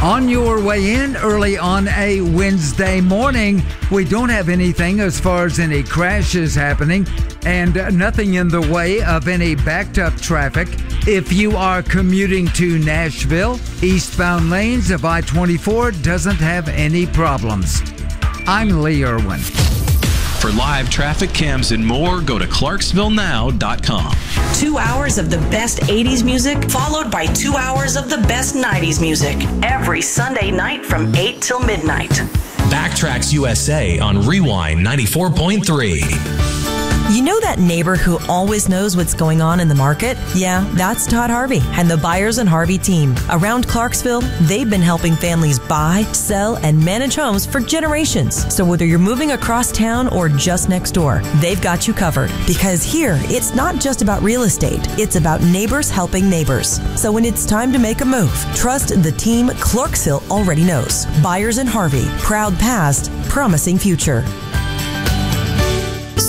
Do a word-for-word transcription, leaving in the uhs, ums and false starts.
On your way in early on a Wednesday morning, we don't have anything as far as any crashes happening and nothing in the way of any backed up traffic. If you are commuting to Nashville, eastbound lanes of I twenty-four doesn't have any problems. I'm Lee Irwin. For live traffic cams and more, go to clarksville now dot com. Two hours of the best eighties music, followed by two hours of the best nineties music. Every Sunday night from eight till midnight. Backtracks U S A on Rewind ninety-four point three. You know that neighbor who always knows what's going on in the market? Yeah, that's Todd Harvey and the Byers and Harvey team. Around Clarksville, they've been helping families buy, sell, and manage homes for generations. So whether you're moving across town or just next door, they've got you covered. Because here, it's not just about real estate. It's about neighbors helping neighbors. So when it's time to make a move, trust the team Clarksville already knows. Byers and Harvey, proud past, promising future.